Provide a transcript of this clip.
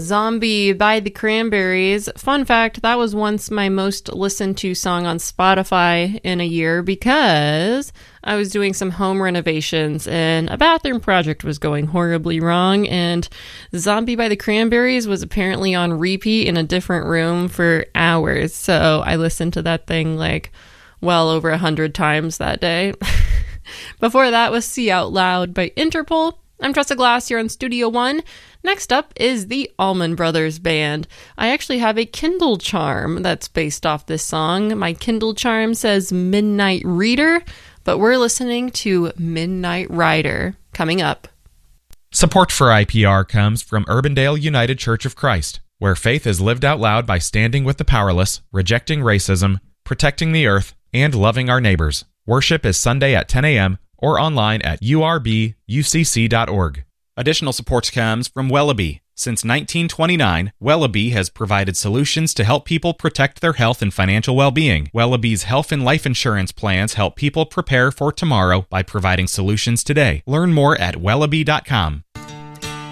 Zombie by the Cranberries. Fun fact, that was once my most listened to song on Spotify in a year because I was doing some home renovations and a bathroom project was going horribly wrong, and Zombie by the Cranberries was apparently on repeat in a different room for hours. So I listened to that thing like well over 100 times that day. Before that was See Out Loud by Interpol. I'm Tressa Glass here on Studio One. Next up is the Allman Brothers Band. I actually have a Kindle charm that's based off this song. My Kindle charm says Midnight Reader, but we're listening to Midnight Rider coming up. Support for IPR comes from Urbandale United Church of Christ, where faith is lived out loud by standing with the powerless, rejecting racism, protecting the earth, and loving our neighbors. Worship is Sunday at 10 a.m. or online at urbucc.org. Additional support comes from Wellaby. Since 1929, Wellaby has provided solutions to help people protect their health and financial well-being. Wellaby's health and life insurance plans help people prepare for tomorrow by providing solutions today. Learn more at wellaby.com.